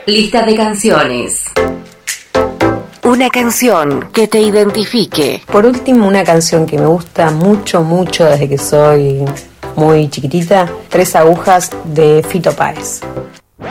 Lista de canciones. Una canción que te identifique. Por último, una canción que me gusta mucho, mucho desde que soy muy chiquitita, Tres agujas de Fito Páez.